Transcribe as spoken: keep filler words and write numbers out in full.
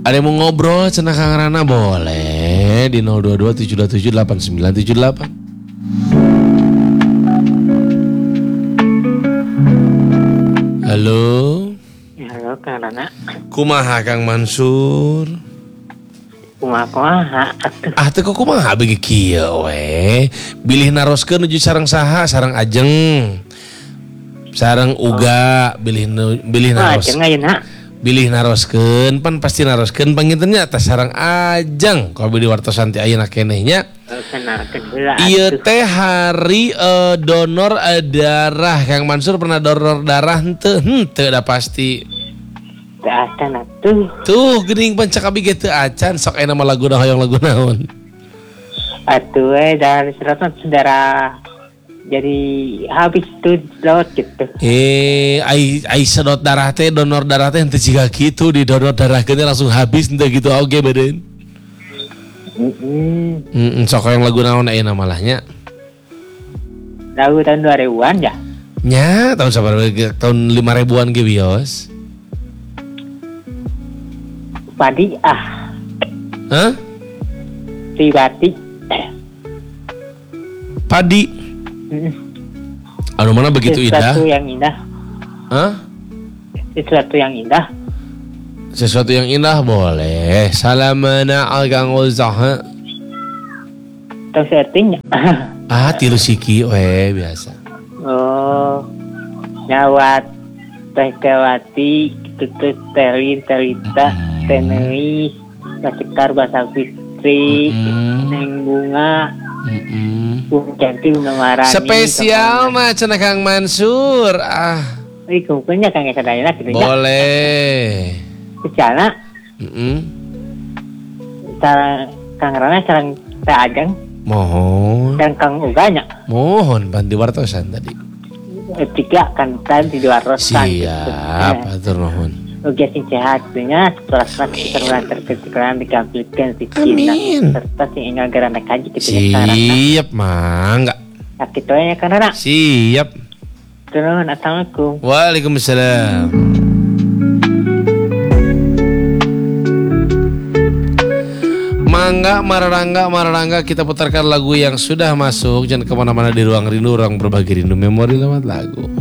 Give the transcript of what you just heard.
Ada yang mau ngobrol cenah Kang Rana boleh di nol dua dua tujuh dua tujuh delapan sembilan tujuh delapan. Halo. Halo Kang Rana. Kumaha Kang Mansur? Kumaha kumaha atuh. Ah teu kok kumaha bege kieu we. Bilih naroskeun nuju sareng saha? Sareng Ajeng. Sareng Uga, bilih bilih naros. Ajeng ayeuna. Bilih naroskeun pan pasti naroskeun pangintennya atas sareng Ajeng. Kalau di wartosan ti ayeuna keneh nya. Ieu teh hari uh, donor uh, darah. Kang Mansur pernah donor darah henteu? Henteu da pasti. Teu acan atuh. Tuh geuning pancak abi ge teu acan sok aya nama laguna hoyong lagu naon. Atuh we dari seratan saudara jadi habis tuh lewat gitu. Eh, ai ai sedot darah teh donor darah teh henteu jiga kitu di donor darah teh langsung habis henteu gitu oge beureun. Heeh. Heeh, sok yang lagu naon ayeuna malahnya. Lagu tahun dua ribuan ya? Nya, tahun sabaraha tahun lima ribuan ge bios. Padi ah. Hah? Tibati. Padi. Heeh. Anu mana begitu indah? Sesuatu yang indah. Hah? Sesuatu yang indah. Sesuatu yang indah boleh. Salamana al Kang Uzah. Tahu artinya? Ah, tilu siki we biasa. Oh. Nyawat teh kawati tutut telin telita tenei sekitar bahasa fitri neng bunga. Heeh. Bunga cantik bunga marani. Spesial mah cenah Kang Mansur. Ah. Ih, kumpulnya Kang Sadayana gitu ya. Boleh. Secara Heeh. cara Kang Rana sareng Teh Ajeng Mohon. dan Kang Uganya. Mohon bantu wartosan tadi. Tiga kan kan di luar rosan. Siap, atur nuhun. Ugi sing sehat nya setelah setelah terkesiran dikampilkan di Cina serta sing ingat gerana kaji gitu ya. Siap, mangga. Ya kitu ya Kang Rana. Siap. Terus assalamualaikum. Waalaikumsalam. Mangga, mararangga, mararangga kita putarkan lagu yang sudah masuk. Jangan kemana-mana di ruang rindu, ruang berbagi rindu memori lewat lagu.